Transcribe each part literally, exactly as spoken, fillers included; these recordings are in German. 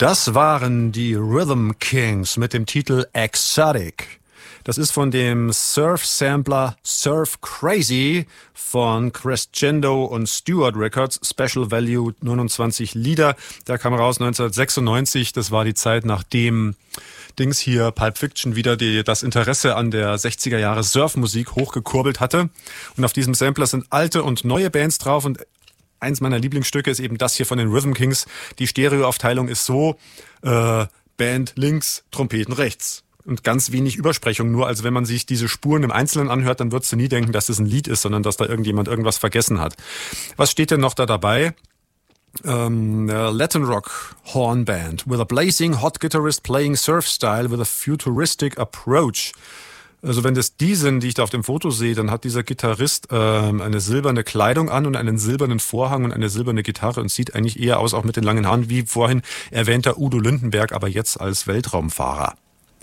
Das waren die Rhythm Kings mit dem Titel Exotic. Das ist von dem Surf-Sampler Surf Crazy von Crescendo und Stewart Records, Special Value neunundzwanzig Lieder. Der kam raus neunzehnhundertsechsundneunzig, das war die Zeit, nachdem Dings hier, Pulp Fiction, wieder die, das Interesse an der sechziger Jahre Surfmusik hochgekurbelt hatte. Und auf diesem Sampler sind alte und neue Bands drauf und eins meiner Lieblingsstücke ist eben das hier von den Rhythm Kings. Die Stereoaufteilung ist so, äh, Band links, Trompeten rechts. Und ganz wenig Übersprechung nur. Also wenn man sich diese Spuren im Einzelnen anhört, dann würdest du nie denken, dass das ein Lied ist, sondern dass da irgendjemand irgendwas vergessen hat. Was steht denn noch da dabei? Um, a Latin Rock Horn Band with a blazing hot guitarist playing surf style with a futuristic approach. Also wenn das die sind, die ich da auf dem Foto sehe, dann hat dieser Gitarrist ähm, eine silberne Kleidung an und einen silbernen Vorhang und eine silberne Gitarre und sieht eigentlich eher aus, auch mit den langen Haaren, wie vorhin erwähnter Udo Lindenberg, aber jetzt als Weltraumfahrer.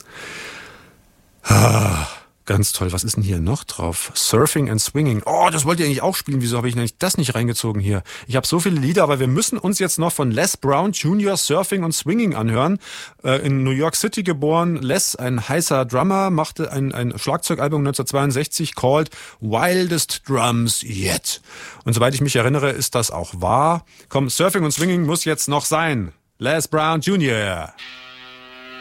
Ah, ganz toll. Was ist denn hier noch drauf? Surfing and Swinging. Oh, das wollt ihr eigentlich auch spielen. Wieso habe ich eigentlich das nicht reingezogen hier? Ich habe so viele Lieder, aber wir müssen uns jetzt noch von Les Brown Junior Surfing und Swinging anhören. Äh, in New York City geboren. Les, ein heißer Drummer, machte ein, ein Schlagzeugalbum neunzehnhundertzweiundsechzig called Wildest Drums Yet. Und soweit ich mich erinnere, ist das auch wahr. Komm, Surfing und Swinging muss jetzt noch sein. Les Brown Junior